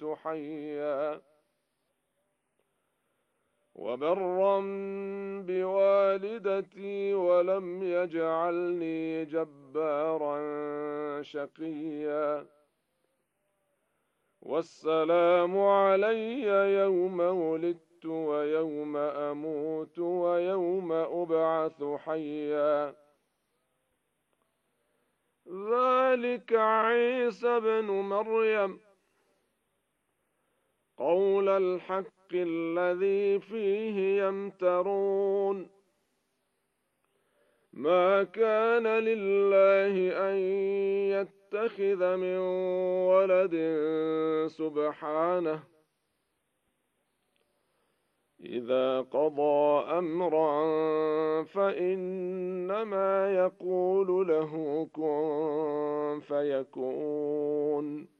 حيا وبرا بوالدتي ولم يجعلني جبارا شقيا والسلام علي يوم ولدت ويوم أموت ويوم أبعث حيا ذلك عيسى بن مريم قول الحق الذي فيه يمترون ما كان لله أن يتخذ من ولد سبحانه إذا قضى أمرا فإنما يقول له كن فيكون